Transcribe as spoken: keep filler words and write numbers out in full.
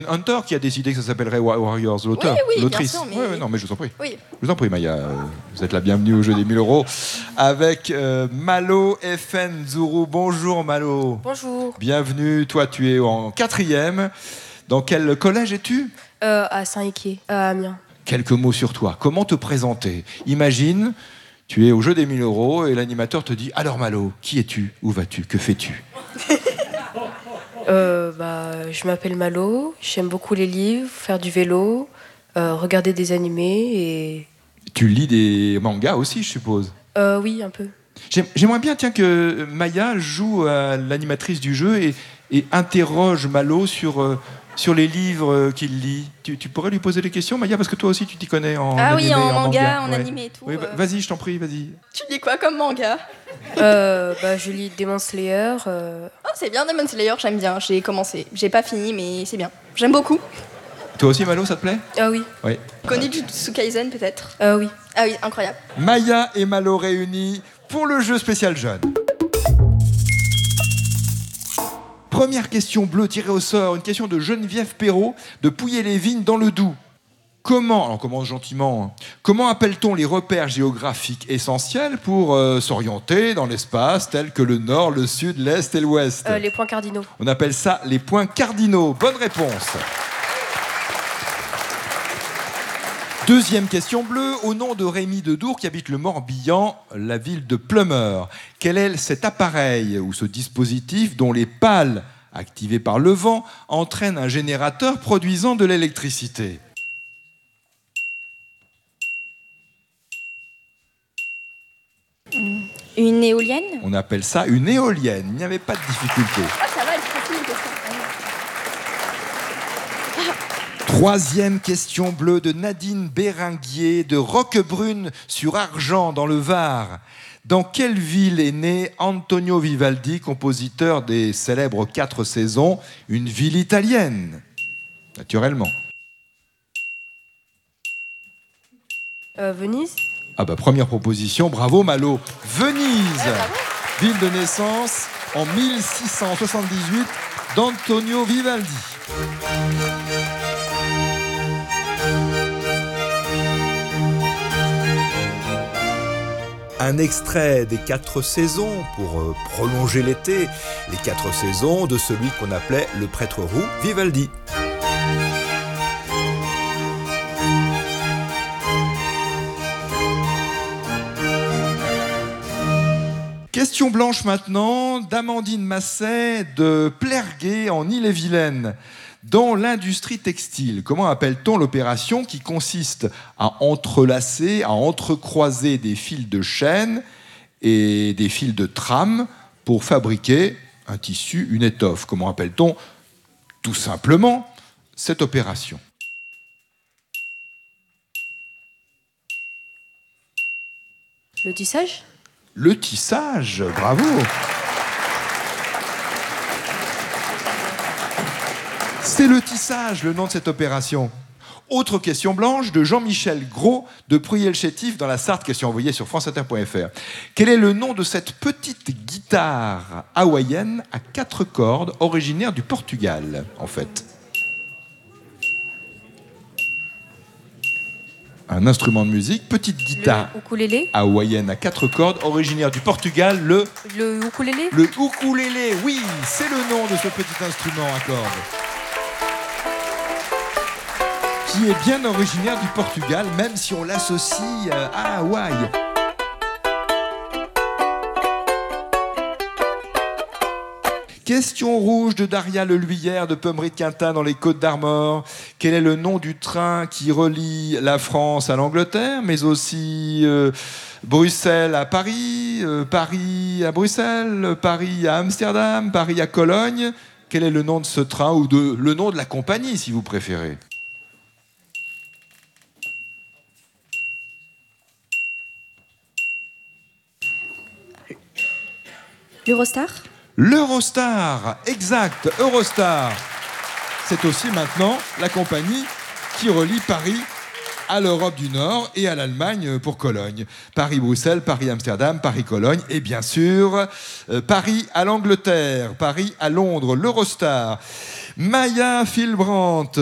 Hunter qui a décidé que ça s'appellerait Warriors, l'auteur, oui, oui, l'autrice. bien sûr, mais... Oui, oui, non, mais je vous en prie. Oui. Je vous en prie, Maya. Vous êtes la bienvenue au jeu des mille euros avec euh, Malo F Nzuru. Bonjour, Malo. Bonjour. Bienvenue. Toi, tu es en quatrième. Dans quel collège es-tu? euh, À Saint-Étienne, à Amiens. Quelques mots sur toi. Comment te présenter? Imagine, tu es au jeu des mille euros et l'animateur te dit « Alors, Malo, qui es-tu? Où vas-tu? Que fais-tu » Euh, bah, je m'appelle Malo, j'aime beaucoup les livres, faire du vélo, euh, regarder des animés et... Tu lis des mangas aussi, je suppose? Euh, oui, un peu. J'aimerais bien tiens, que Maya joue à l'animatrice du jeu et, et interroge Malo sur, euh, sur les livres qu'il lit. Tu, tu pourrais lui poser des questions, Maya, parce que toi aussi tu t'y connais en Ah animé, oui, en, en manga, manga. en Ouais. animé et tout. Oui, euh. Vas-y, je t'en prie, vas-y. Tu lis quoi comme manga? euh, bah, Je lis Demon Slayer. Euh... Oh, c'est bien Demon Slayer, j'aime bien. J'ai commencé. J'ai pas fini, mais c'est bien. J'aime beaucoup. Toi aussi, Malo, ça te plaît? Ah oui. Oui. Connu Jujutsu Kaisen, peut-être? Ah oui. Ah oui, incroyable. Maya et Malo réunis pour le jeu spécial jeune. Première question bleue tirée au sort, une question de Geneviève Perrault de Pouilly-les-Vignes dans le Doubs. Comment, alors on commence gentiment, hein. Comment appelle-t-on les repères géographiques essentiels pour euh, s'orienter dans l'espace tels que le nord, le sud, l'est et l'ouest? Euh, les points cardinaux. On appelle ça les points cardinaux. Bonne réponse. Deuxième question bleue, au nom de Rémi de Dour qui habite le Morbihan, la ville de Plumeur. Quel est cet appareil ou ce dispositif dont les pales activées par le vent entraînent un générateur produisant de l'électricité? Une éolienne? On appelle ça une éolienne. Il n'y avait pas de difficulté. Ah, ça va, elle est facile, une question. Troisième question bleue de Nadine Béringuier de Roquebrune sur Argent dans le Var. Dans quelle ville est né Antonio Vivaldi, compositeur des célèbres Quatre Saisons, une ville italienne? Naturellement. Euh, Venise. Ah bah première proposition, bravo Malo. Venise, ville de naissance en mille six cent soixante-dix-huit d'Antonio Vivaldi. Un extrait des Quatre Saisons pour euh, prolonger l'été, les Quatre Saisons de celui qu'on appelait le prêtre roux Vivaldi. Question blanche maintenant d'Amandine Masset de Plerguet en Ille-et-Vilaine. Dans l'industrie textile, comment appelle-t-on l'opération qui consiste à entrelacer, à entrecroiser des fils de chaîne et des fils de trame pour fabriquer un tissu, une étoffe? Comment appelle-t-on tout simplement cette opération? Le tissage. Le tissage, bravo. C'est le tissage, le nom de cette opération. Autre question blanche de Jean-Michel Gros de Pruyé-le-Chétif dans la Sarthe, question envoyée sur franceinter point f r. Quel est le nom de cette petite guitare hawaïenne à quatre cordes originaire du Portugal, en fait? Un instrument de musique, petite guitare Le ukulélé. hawaïenne à quatre cordes, originaire du Portugal, le... Le ukulélé. Le ukulélé, oui, c'est le nom de ce petit instrument à cordes. Qui est bien originaire du Portugal, même si on l'associe à Hawaï. Question rouge de Daria Leluyère de Pommery-de-Quintin dans les Côtes-d'Armor. Quel est le nom du train qui relie la France à l'Angleterre, mais aussi euh, Bruxelles à Paris, euh, Paris à Bruxelles, Paris à Amsterdam, Paris à Cologne? Quel est le nom de ce train ou de, le nom de la compagnie, si vous préférez? L'Eurostar? L'Eurostar, exact, Eurostar. C'est aussi maintenant la compagnie qui relie Paris à l'Europe du Nord et à l'Allemagne pour Cologne. Paris-Bruxelles, Paris-Amsterdam, Paris-Cologne et bien sûr euh, Paris à l'Angleterre, Paris à Londres, l'Eurostar. Maya Filbrandt.